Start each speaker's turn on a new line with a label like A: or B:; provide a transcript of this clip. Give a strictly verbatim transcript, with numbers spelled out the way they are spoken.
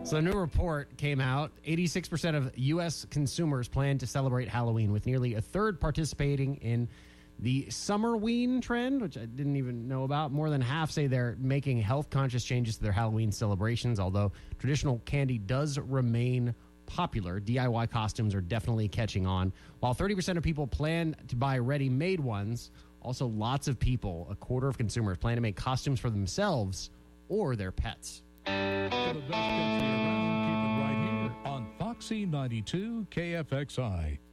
A: So a new report came out. eighty-six percent of U S consumers plan to celebrate Halloween, with nearly a third participating in the Summerween trend, which I didn't even know about. More than half say they're making health-conscious changes to their Halloween celebrations, although traditional candy does remain popular. D I Y costumes are definitely catching on. While thirty percent of people plan to buy ready-made ones, also lots of people, a quarter of consumers, plan to make costumes for themselves or their pets.
B: For the best country around, keep it right here on Foxy ninety-two K F X I.